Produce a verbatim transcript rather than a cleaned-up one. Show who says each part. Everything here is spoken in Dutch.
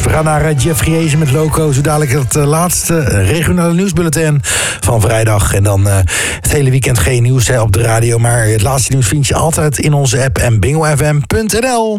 Speaker 1: We gaan naar Jeffrey Ezen met Loco. Zo dadelijk het uh, laatste regionale nieuwsbulletin van vrijdag. En dan uh, het hele weekend geen nieuws hè, op de radio. Maar het laatste nieuws vind je altijd in onze app en bingo f m punt n l.